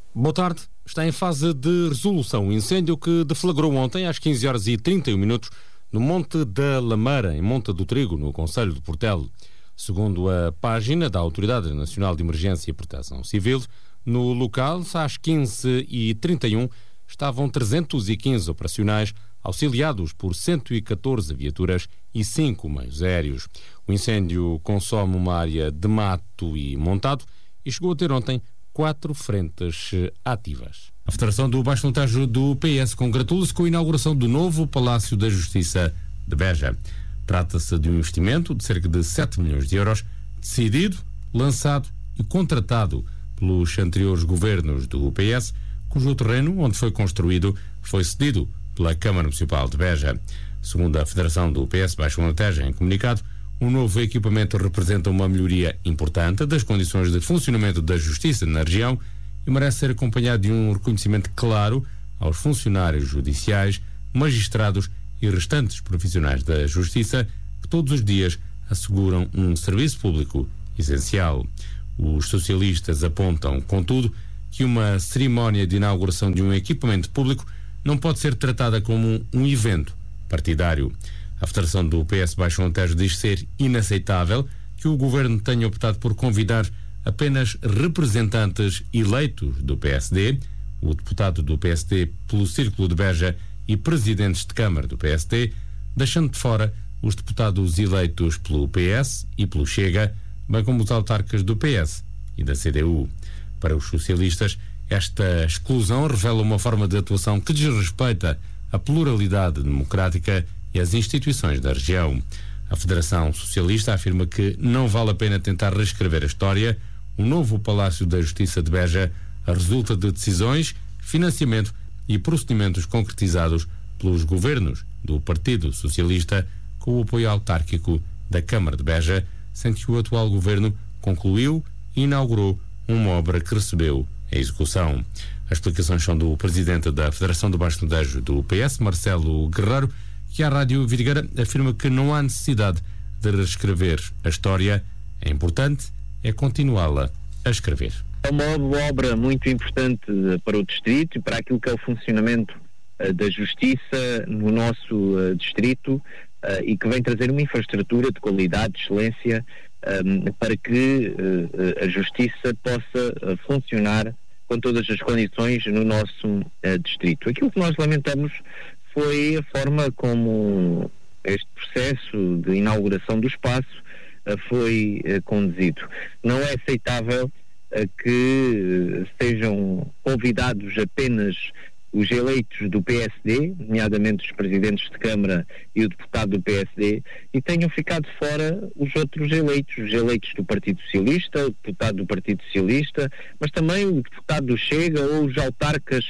Boa tarde. Está em fase de resolução o incêndio que deflagrou ontem às 15h31 no Monte da Lameira, em Monte do Trigo, no concelho de Portelo. Segundo a página da Autoridade Nacional de Emergência e Proteção Civil, no local, às 15h31, estavam 315 operacionais, auxiliados por 114 viaturas e 5 meios aéreos. O incêndio consome uma área de mato e montado e chegou a ter ontem 4 frentes ativas. A Federação do Baixo Alentejo do PS congratula-se com a inauguração do novo Palácio da Justiça de Beja. Trata-se de um investimento de cerca de 7 milhões de euros, decidido, lançado e contratado pelos anteriores governos do PS, cujo terreno onde foi construído foi cedido pela Câmara Municipal de Beja. Segundo a Federação do PS Baixo Alentejo, em comunicado, o novo equipamento representa uma melhoria importante das condições de funcionamento da Justiça na região e merece ser acompanhado de um reconhecimento claro aos funcionários judiciais, magistrados e restantes profissionais da Justiça que todos os dias asseguram um serviço público essencial. Os socialistas apontam, contudo, que uma cerimónia de inauguração de um equipamento público não pode ser tratada como um evento partidário. A Federação do PS Baixo Alentejo diz ser inaceitável que o Governo tenha optado por convidar apenas representantes eleitos do PSD, o deputado do PSD pelo Círculo de Beja e presidentes de Câmara do PSD, deixando de fora os deputados eleitos pelo PS e pelo Chega, bem como os autarcas do PS e da CDU. Para os socialistas, esta exclusão revela uma forma de atuação que desrespeita a pluralidade democrática e as instituições da região. A Federação Socialista afirma que não vale a pena tentar reescrever a história. O novo Palácio da Justiça de Beja resulta de decisões, financiamento e procedimentos concretizados pelos governos do Partido Socialista com o apoio autárquico da Câmara de Beja, sendo que o atual governo concluiu e inaugurou uma obra que recebeu a execução. As explicações são do presidente da Federação do Baixo Alentejo do PS, Marcelo Guerreiro, que à Rádio Vidigueira afirma que não há necessidade de reescrever a história. É importante é continuá-la a escrever. É uma obra muito importante para o distrito e para aquilo que é o funcionamento da justiça no nosso distrito e que vem trazer uma infraestrutura de qualidade, de excelência, para que a justiça possa funcionar com todas as condições no nosso distrito. Aquilo que nós lamentamos foi a forma como este processo de inauguração do espaço foi conduzido. Não é aceitável que sejam convidados apenas os eleitos do PSD, nomeadamente os presidentes de Câmara e o deputado do PSD, e tenham ficado fora os outros eleitos, os eleitos do Partido Socialista, o deputado do Partido Socialista, mas também o deputado do Chega ou os autarcas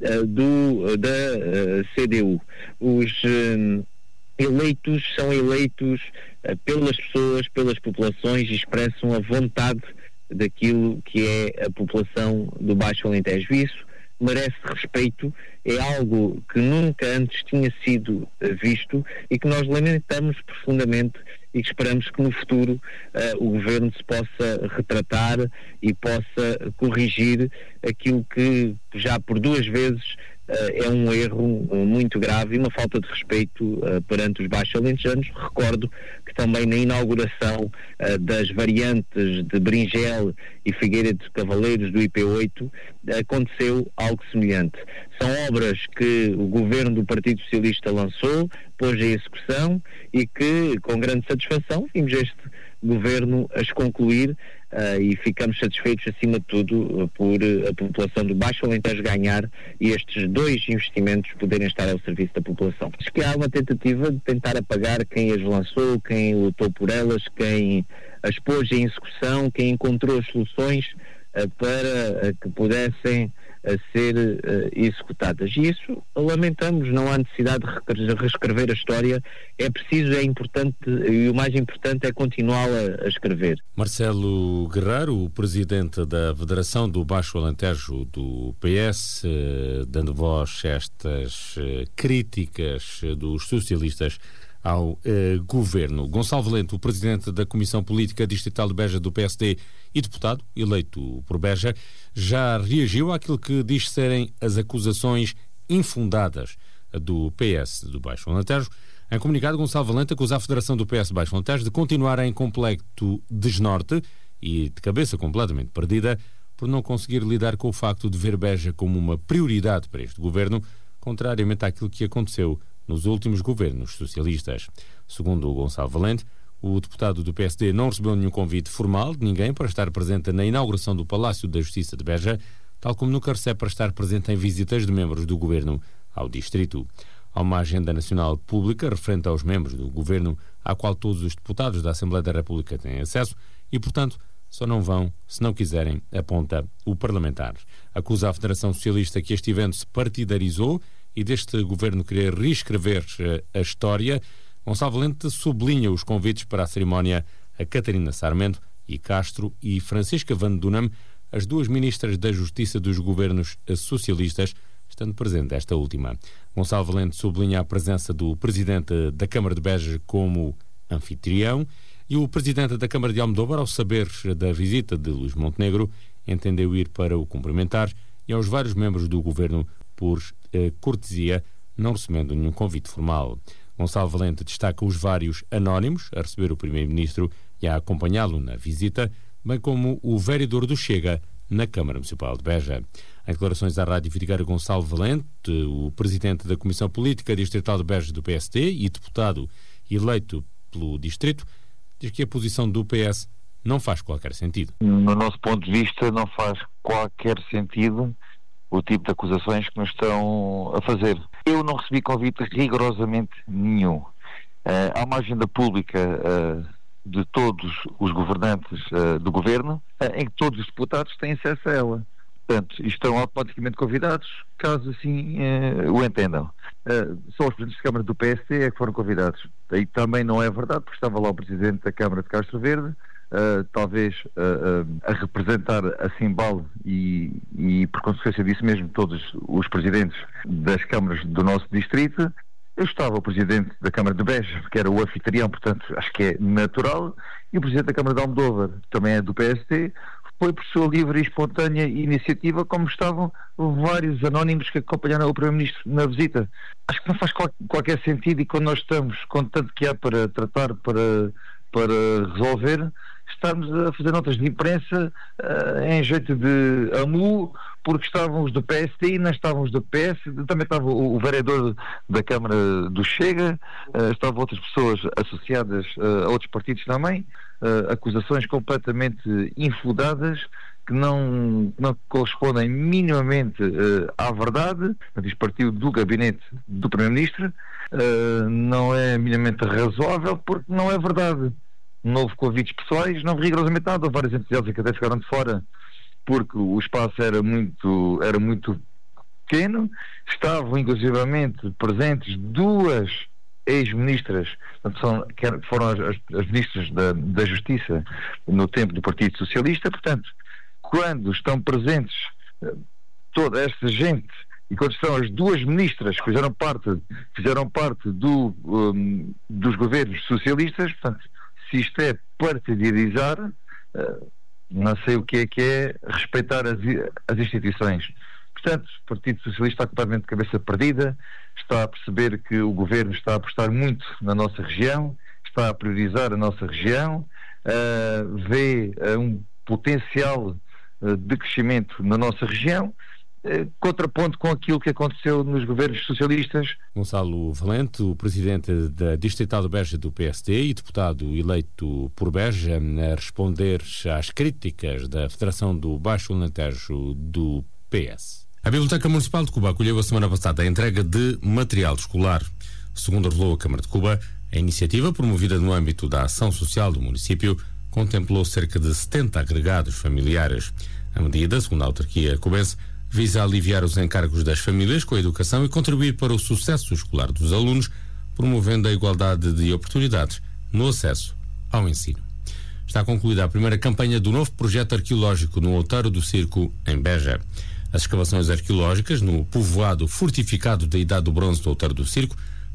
da CDU. Os eleitos são eleitos pelas pessoas, pelas populações e expressam a vontade daquilo que é a população do Baixo Alentejo. Isso merece respeito, é algo que nunca antes tinha sido visto e que nós lamentamos profundamente e que esperamos que no futuro o Governo se possa retratar e possa corrigir aquilo que já por 2 vezes é um erro muito grave e uma falta de respeito perante os baixo-alentejanos. Recordo que também na inauguração das variantes de Bringel e Figueira de Cavaleiros do IP8 aconteceu algo semelhante. São obras que o governo do Partido Socialista lançou, pôs em execução e que, com grande satisfação, vimos este governo as concluir e ficamos satisfeitos, acima de tudo, por a população do Baixo Alentejo ganhar e estes 2 investimentos poderem estar ao serviço da população. Acho que há uma tentativa de tentar apagar quem as lançou, quem lutou por elas, quem as pôs em execução, quem encontrou as soluções para que pudessem ser executadas. E isso lamentamos, não há necessidade de reescrever a história, é preciso, é importante e o mais importante é continuá-la a escrever. Marcelo Guerreiro, o presidente da Federação do Baixo Alentejo do PS, dando voz a estas críticas dos socialistas ao governo. Gonçalo Valente, o presidente da Comissão Política Distrital de Beja do PSD e deputado eleito por Beja, já reagiu àquilo que diz serem as acusações infundadas do PS do Baixo Alentejo. Em comunicado, Gonçalo Valente acusa a Federação do PS Baixo Alentejo de continuar em completo desnorte e de cabeça completamente perdida por não conseguir lidar com o facto de ver Beja como uma prioridade para este governo, contrariamente àquilo que aconteceu nos últimos governos socialistas. Segundo o Gonçalo Valente, o deputado do PSD não recebeu nenhum convite formal de ninguém para estar presente na inauguração do Palácio da Justiça de Beja, tal como nunca recebe para estar presente em visitas de membros do governo ao distrito. Há uma agenda nacional pública referente aos membros do governo, à qual todos os deputados da Assembleia da República têm acesso e, portanto, só não vão se não quiserem, aponta o parlamentar. Acusa a Federação Socialista que este evento se partidarizou e deste governo querer reescrever a história. Gonçalo Valente sublinha os convites para a cerimónia a Catarina Sarmento e Castro e Francisca Van Dunham, as duas ministras da Justiça dos governos socialistas, estando presente esta última. Gonçalo Valente sublinha a presença do presidente da Câmara de Beja como anfitrião e o presidente da Câmara de Almodóvar, ao saber da visita de Luís Montenegro, entendeu ir para o cumprimentar e aos vários membros do governo por cortesia, não recebendo nenhum convite formal. Gonçalo Valente destaca os vários anónimos a receber o primeiro-ministro e a acompanhá-lo na visita, bem como o vereador do Chega na Câmara Municipal de Beja. Em declarações à Rádio Vidigueira, Gonçalo Valente, o presidente da Comissão Política Distrital de Beja do PSD e deputado eleito pelo distrito, diz que a posição do PS não faz qualquer sentido. No nosso ponto de vista, não faz qualquer sentido o tipo de acusações que nos estão a fazer. Eu não recebi convite rigorosamente nenhum. Há uma agenda pública de todos os governantes do governo, em que todos os deputados têm acesso a ela. Portanto, estão automaticamente convidados, caso assim o entendam. Só os presidentes de Câmara do PSD é que foram convidados. Aí também não é verdade, porque estava lá o presidente da Câmara de Castro Verde, talvez a representar a Simbal e por consequência disso mesmo todos os presidentes das câmaras do nosso distrito. Eu estava o presidente da Câmara de Beja, que era o anfitrião, portanto acho que é natural, e o presidente da Câmara de Almodóvar, que também é do PSD, foi por sua livre e espontânea iniciativa, como estavam vários anónimos que acompanharam o Primeiro-Ministro na visita. Acho que não faz qualquer sentido, e quando nós estamos com tanto que há para tratar, para resolver, estarmos a fazer notas de imprensa em jeito de amu, porque estávamos do PSD e não estávamos do PS, também estava o vereador da Câmara do Chega, estavam outras pessoas associadas a outros partidos também, acusações completamente infundadas, que não correspondem minimamente à verdade. Isto partiu do gabinete do Primeiro-Ministro, não é minimamente razoável, porque não é verdade. Não houve convites pessoais, não houve rigorosamente nada. Houve vários entidades que até ficaram de fora, porque o espaço era muito pequeno. Estavam inclusivamente presentes duas ex-ministras, foram as ministras da Justiça no tempo do Partido Socialista. Portanto, quando estão presentes toda esta gente e quando estão as duas ministras que fizeram parte dos governos socialistas, portanto, se isto é partidarizar, não sei o que é respeitar as instituições. Portanto, o Partido Socialista está completamente de cabeça perdida, está a perceber que o governo está a apostar muito na nossa região, está a priorizar a nossa região, vê um potencial de crescimento na nossa região, contraponto com aquilo que aconteceu nos governos socialistas. Gonçalo Valente, o presidente da Distrital de Beja do PSD e deputado eleito por Beja, a responder às críticas da Federação do Baixo Alentejo do PS. A Biblioteca Municipal de Cuba acolheu a semana passada a entrega de material escolar. Segundo revelou a Câmara de Cuba, a iniciativa, promovida no âmbito da ação social do município, contemplou cerca de 70 agregados familiares. A medida, segundo a autarquia cubense, visa aliviar os encargos das famílias com a educação e contribuir para o sucesso escolar dos alunos, promovendo a igualdade de oportunidades no acesso ao ensino. Está concluída a primeira campanha do novo projeto arqueológico no Outeiro do Circo, em Beja. As escavações arqueológicas no povoado fortificado da Idade do Bronze do Outeiro do Circo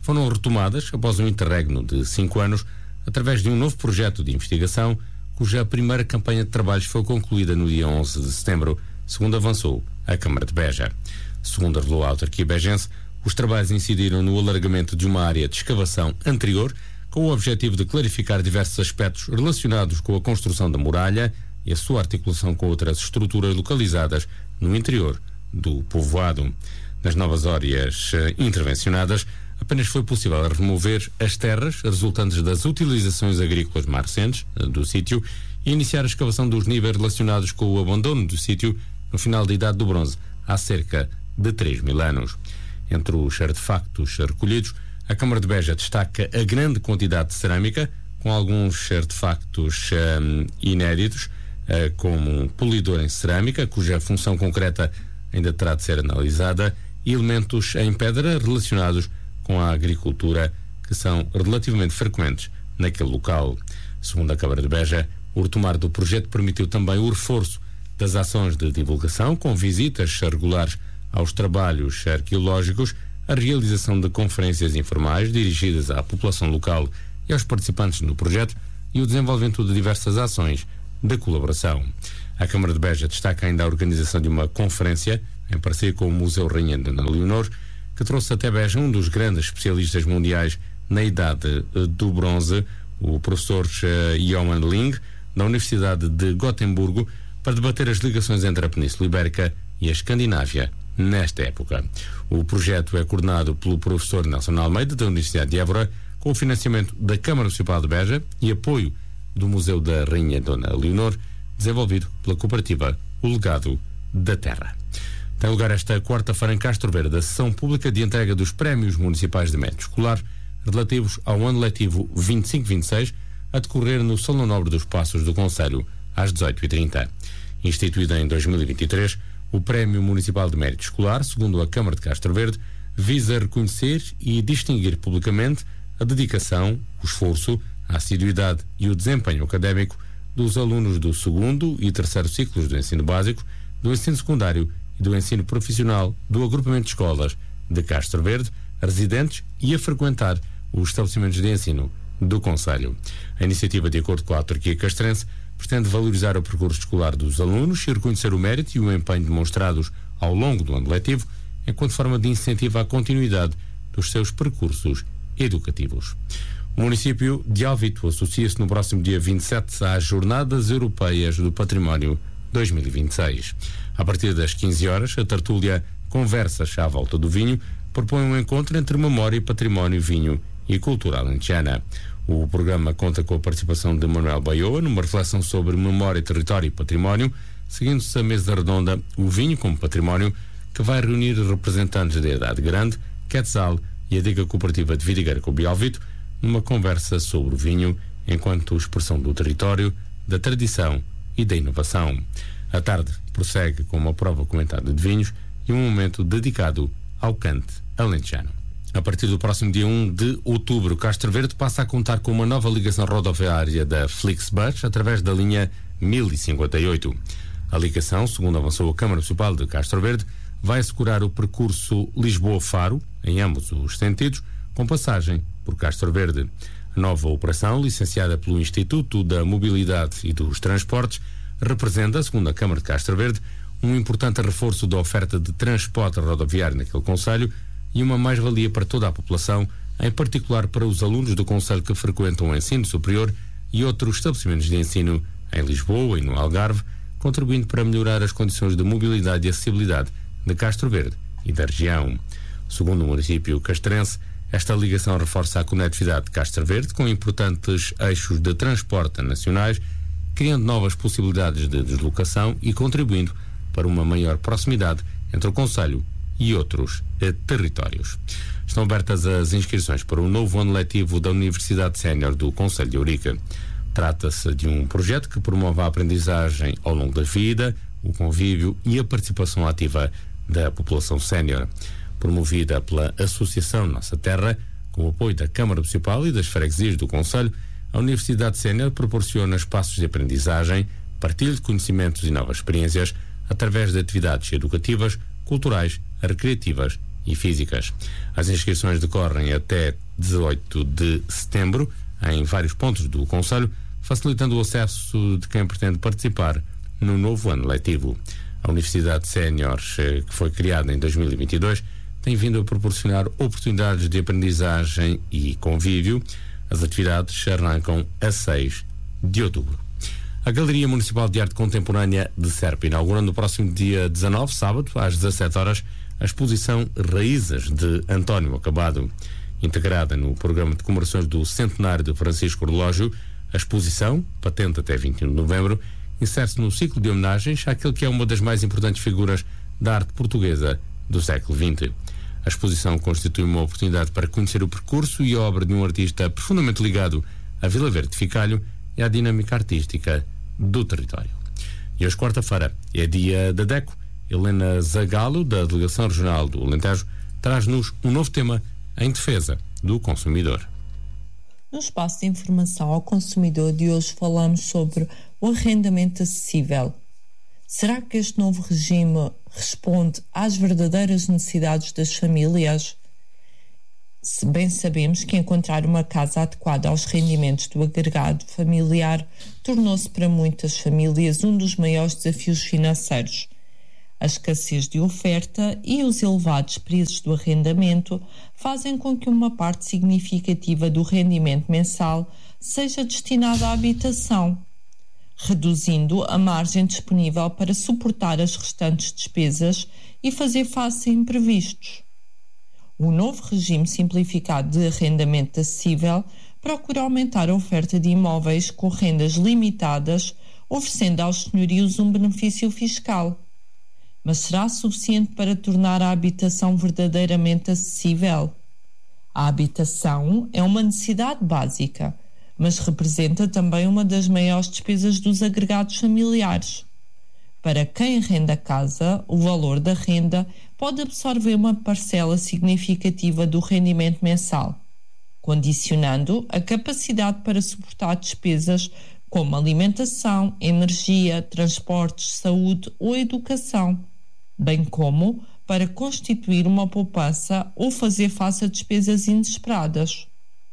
foram retomadas após um interregno de 5 anos, através de um novo projeto de investigação, cuja primeira campanha de trabalhos foi concluída no dia 11 de setembro, segundo avançou a Câmara de Beja. Segundo revelou a autarquia bejense, os trabalhos incidiram no alargamento de uma área de escavação anterior, com o objetivo de clarificar diversos aspectos relacionados com a construção da muralha e a sua articulação com outras estruturas localizadas no interior do povoado. Nas novas áreas intervencionadas, apenas foi possível remover as terras resultantes das utilizações agrícolas mais recentes do sítio e iniciar a escavação dos níveis relacionados com o abandono do sítio no final da Idade do Bronze, há cerca de 3.000 anos. Entre os artefactos recolhidos, a Câmara de Beja destaca a grande quantidade de cerâmica, com alguns artefactos inéditos, como um polidor em cerâmica, cuja função concreta ainda terá de ser analisada, e elementos em pedra relacionados com a agricultura, que são relativamente frequentes naquele local. Segundo a Câmara de Beja, o retomar do projeto permitiu também o reforço das ações de divulgação, com visitas regulares aos trabalhos arqueológicos, a realização de conferências informais dirigidas à população local e aos participantes no projeto e o desenvolvimento de diversas ações de colaboração. A Câmara de Beja destaca ainda a organização de uma conferência em parceria com o Museu Rainha Dona Leonor, que trouxe até Beja um dos grandes especialistas mundiais na Idade do Bronze, o professor Johan Ling, da Universidade de Gotemburgo, para debater as ligações entre a Península Ibérica e a Escandinávia nesta época. O projeto é coordenado pelo professor Nelson Almeida, da Universidade de Évora, com o financiamento da Câmara Municipal de Beja e apoio do Museu da Rainha Dona Leonor, desenvolvido pela cooperativa O Legado da Terra. Tem lugar esta quarta-feira em Castro Verde a sessão pública de entrega dos prémios municipais de mérito escolar relativos ao ano letivo 25-26, a decorrer no Salão Nobre dos Passos do Concelho, às 18h30. Instituído em 2023, o Prémio Municipal de Mérito Escolar, segundo a Câmara de Castro Verde, visa reconhecer e distinguir publicamente a dedicação, o esforço, a assiduidade e o desempenho académico dos alunos do 2º e 3º ciclos do ensino básico, do ensino secundário e do ensino profissional do agrupamento de escolas de Castro Verde, residentes e a frequentar os estabelecimentos de ensino do concelho. A iniciativa, de acordo com a autarquia castrense, pretende valorizar o percurso escolar dos alunos e reconhecer o mérito e o empenho demonstrados ao longo do ano letivo, enquanto forma de incentivo à continuidade dos seus percursos educativos. O município de Alvito associa-se no próximo dia 27 às Jornadas Europeias do Património 2026. A partir das 15 horas, a tertúlia Conversas à Volta do Vinho propõe um encontro entre memória e património, vinho e cultura alentejana. O programa conta com a participação de Manuel Baioa numa reflexão sobre memória, território e património, seguindo-se a mesa redonda O Vinho como Património, que vai reunir representantes da Idade Grande, Quetzal e a Diga Cooperativa de Vidigueira com Alvito, numa conversa sobre o vinho enquanto expressão do território, da tradição e da inovação. A tarde prossegue com uma prova comentada de vinhos e um momento dedicado ao cante alentejano. A partir do próximo dia 1 de outubro, Castro Verde passa a contar com uma nova ligação rodoviária da Flixbus através da linha 1058. A ligação, segundo avançou a Câmara Municipal de Castro Verde, vai assegurar o percurso Lisboa-Faro, em ambos os sentidos, com passagem por Castro Verde. A nova operação, licenciada pelo Instituto da Mobilidade e dos Transportes, representa, segundo a Câmara de Castro Verde, um importante reforço da oferta de transporte rodoviário naquele concelho e uma mais-valia para toda a população, em particular para os alunos do concelho que frequentam o ensino superior e outros estabelecimentos de ensino em Lisboa e no Algarve, contribuindo para melhorar as condições de mobilidade e acessibilidade de Castro Verde e da região. Segundo o município castrense, esta ligação reforça a conectividade de Castro Verde com importantes eixos de transporte nacionais, criando novas possibilidades de deslocação e contribuindo para uma maior proximidade entre o concelho e outros territórios. Estão abertas as inscrições para o novo ano letivo da Universidade Sénior do Concelho de Ourique. Trata-se de um projeto que promove a aprendizagem ao longo da vida, o convívio e a participação ativa da população sénior. Promovida pela Associação Nossa Terra, com o apoio da Câmara Municipal e das freguesias do Concelho, a Universidade Sénior proporciona espaços de aprendizagem, partilha de conhecimentos e novas experiências através de atividades educativas, culturais, recreativas e físicas. As inscrições decorrem até 18 de setembro em vários pontos do concelho, facilitando o acesso de quem pretende participar no novo ano letivo. A Universidade Séniores, que foi criada em 2022, tem vindo a proporcionar oportunidades de aprendizagem e convívio. As atividades arrancam a 6 de outubro. A Galeria Municipal de Arte Contemporânea de Serpa inaugura no próximo dia 19, sábado, às 17 horas, a exposição Raízes de António Acabado. Integrada no programa de comemorações do centenário de Francisco Relógio, a exposição, patente até 21 de novembro, insere-se no ciclo de homenagens àquele que é uma das mais importantes figuras da arte portuguesa do século XX. A exposição constitui uma oportunidade para conhecer o percurso e a obra de um artista profundamente ligado à Vila Verde de Ficalho e à dinâmica artística do território. E hoje, quarta-feira, é dia da DECO. Helena Zagalo, da Delegação Regional do Alentejo, traz-nos um novo tema em defesa do consumidor. No espaço de informação ao consumidor de hoje falamos sobre o arrendamento acessível. Será que este novo regime responde às verdadeiras necessidades das famílias? Se bem sabemos que encontrar uma casa adequada aos rendimentos do agregado familiar tornou-se para muitas famílias um dos maiores desafios financeiros. A escassez de oferta e os elevados preços do arrendamento fazem com que uma parte significativa do rendimento mensal seja destinada à habitação, reduzindo a margem disponível para suportar as restantes despesas e fazer face a imprevistos. O novo regime simplificado de arrendamento acessível procura aumentar a oferta de imóveis com rendas limitadas, oferecendo aos senhorios um benefício fiscal. Mas será suficiente para tornar a habitação verdadeiramente acessível? A habitação é uma necessidade básica, mas representa também uma das maiores despesas dos agregados familiares. Para quem arrenda casa, o valor da renda pode absorver uma parcela significativa do rendimento mensal, condicionando a capacidade para suportar despesas como alimentação, energia, transportes, saúde ou educação, bem como para constituir uma poupança ou fazer face a despesas inesperadas.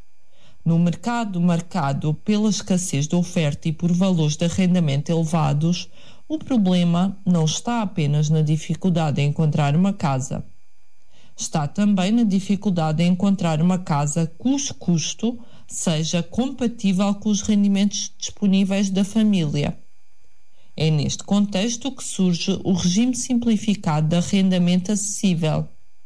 No mercado marcado pela escassez de oferta e por valores de arrendamento elevados, o problema não está apenas na dificuldade em encontrar uma casa. Está também na dificuldade em encontrar uma casa cujo custo seja compatível com os rendimentos disponíveis da família. É neste contexto que surge o regime simplificado de arrendamento acessível.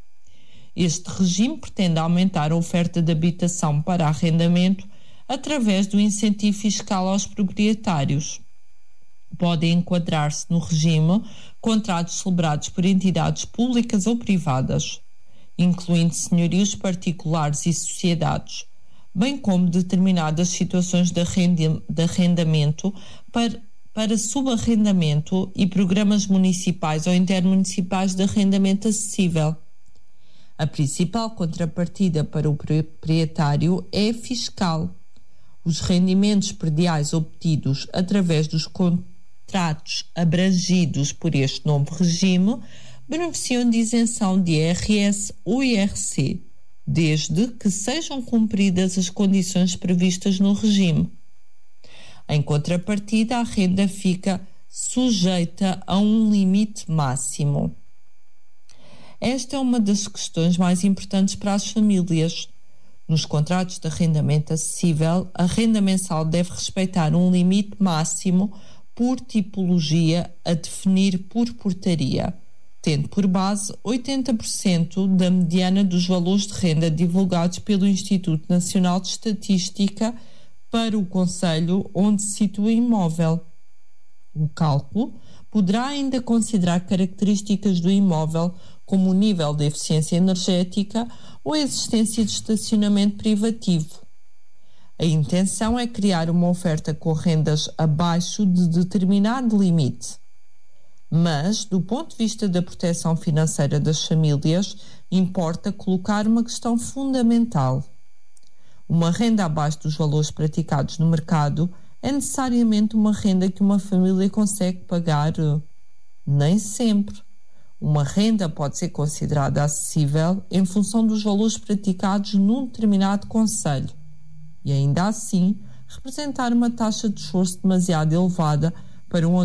Este regime pretende aumentar a oferta de habitação para arrendamento através do incentivo fiscal aos proprietários. Podem enquadrar-se no regime contratos celebrados por entidades públicas ou privadas, incluindo senhorios particulares e sociedades, bem como determinadas situações de arrendamento para subarrendamento e programas municipais ou intermunicipais de arrendamento acessível. A principal contrapartida para o proprietário é fiscal. Os rendimentos prediais obtidos através dos contratos abrangidos por este novo regime beneficiam de isenção de IRS ou IRC, desde que sejam cumpridas as condições previstas no regime. Em contrapartida, a renda fica sujeita a um limite máximo. Esta é uma das questões mais importantes para as famílias. Nos contratos de arrendamento acessível, a renda mensal deve respeitar um limite máximo por tipologia a definir por portaria, tendo por base 80% da mediana dos valores de renda divulgados pelo Instituto Nacional de Estatística para o concelho onde se situa o imóvel. O cálculo poderá ainda considerar características do imóvel como o nível de eficiência energética ou a existência de estacionamento privativo. A intenção é criar uma oferta com rendas abaixo de determinado limite. Mas, do ponto de vista da proteção financeira das famílias, importa colocar uma questão fundamental. Uma renda abaixo dos valores praticados no mercado é necessariamente uma renda que uma família consegue pagar? Nem sempre. Uma renda pode ser considerada acessível em função dos valores praticados num determinado concelho e, ainda assim, representar uma taxa de esforço demasiado elevada para um